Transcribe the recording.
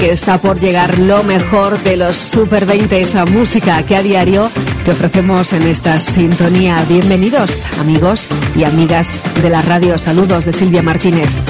que está por llegar lo mejor de los Super 20, esa música que a diario te ofrecemos en esta sintonía. Bienvenidos, amigos y amigas de la radio. Saludos de Silvia Martínez.